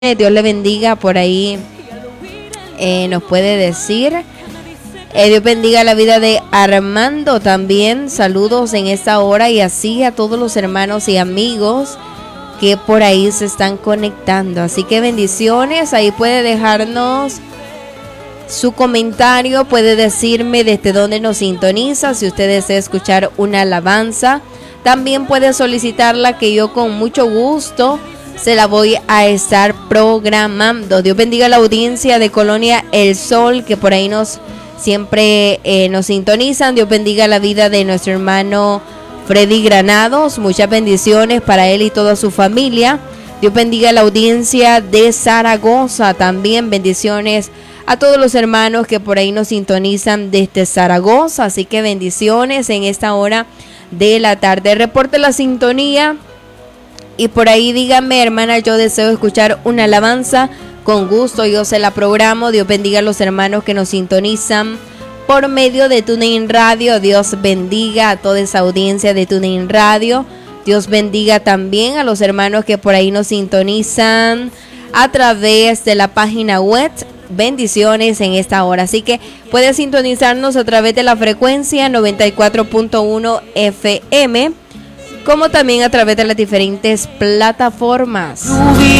Dios le bendiga por ahí. Nos puede decir. Dios bendiga la vida de Armando también. Saludos en esta hora y así a todos los hermanos y amigos que por ahí se están conectando. Así que bendiciones. Ahí puede dejarnos su comentario. Puede decirme desde dónde nos sintoniza. Si usted desea escuchar una alabanza, también puede solicitarla, que yo con mucho gusto se la voy a estar programando. Dios bendiga a la audiencia de Colonia El Sol, que por ahí siempre nos sintonizan. Dios bendiga la vida de nuestro hermano Freddy Granados. Muchas bendiciones para él y toda su familia. Dios bendiga a la audiencia de Zaragoza. También bendiciones a todos los hermanos que por ahí nos sintonizan desde Zaragoza. Así que bendiciones en esta hora de la tarde. Reporte la sintonía. Y por ahí dígame, hermana, yo deseo escuchar una alabanza. Con gusto yo se la programo. Dios bendiga a los hermanos que nos sintonizan por medio de TuneIn Radio. Dios bendiga a toda esa audiencia de TuneIn Radio. Dios bendiga también a los hermanos que por ahí nos sintonizan a través de la página web. Bendiciones en esta hora. Así que puede sintonizarnos a través de la frecuencia 94.1 FM. Como también a través de las diferentes plataformas.